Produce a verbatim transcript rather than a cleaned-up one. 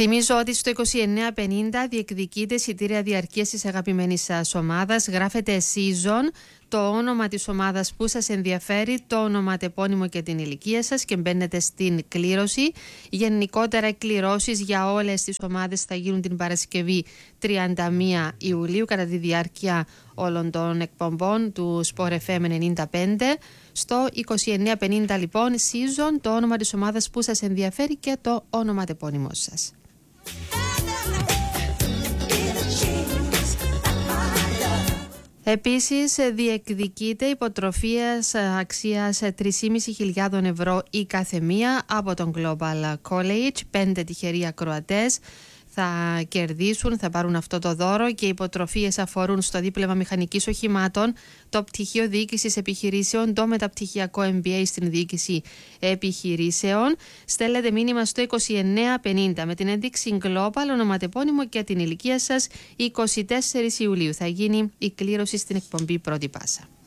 Θυμίζω ότι στο είκοσι εννέα πενήντα διεκδικείται εισιτήρια διαρκείας της αγαπημένης σας ομάδας. Γράφετε season, το όνομα της ομάδας που σας ενδιαφέρει, το ονοματεπώνυμο και την ηλικία σας και μπαίνετε στην κλήρωση. Γενικότερα εκκληρώσεις για όλες τις ομάδες θα γίνουν την Παρασκευή τριάντα μία Ιουλίου κατά τη διάρκεια όλων των εκπομπών του Sport εφ εμ ενενήντα πέντε. Στο είκοσι εννέα πενήντα λοιπόν season, το όνομα της ομάδας που σας ενδιαφέρει και το ονοματεπώνυμό σας. Επίσης διεκδικείται υποτροφίας αξίας τρεις και μισή χιλιάδες ευρώ η κάθε μία από τον Global College. Πέντε τυχεροί ακροατές θα κερδίσουν, θα πάρουν αυτό το δώρο και οι υποτροφίες αφορούν στο δίπλωμα μηχανικής οχημάτων, το πτυχίο διοίκησης επιχειρήσεων, το μεταπτυχιακό εμ μπι έι στην διοίκηση επιχειρήσεων. Στέλνετε μήνυμα στο είκοσι εννέα πενήντα με την ένδειξη Global, ονοματεπώνυμο και την ηλικία σας. είκοσι τέσσερις Ιουλίου θα γίνει η κλήρωση στην εκπομπή Πρώτη Πάσα.